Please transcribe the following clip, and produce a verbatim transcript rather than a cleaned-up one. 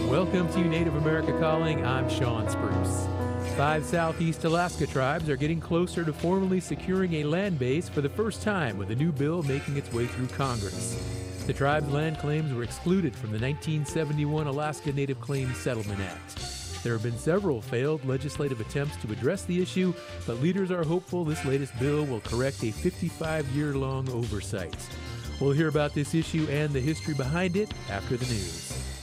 Welcome to Native America Calling. I'm Sean Spruce. Five Southeast Alaska tribes are getting closer to formally securing a land base for the first time, with a new bill making its way through Congress. The tribe's land claims were excluded from the nineteen seventy-one Alaska Native Claims Settlement Act. There have been several failed legislative attempts to address the issue, but leaders are hopeful this latest bill will correct a fifty-five-year-long oversight. We'll hear about this issue and the history behind it after the news.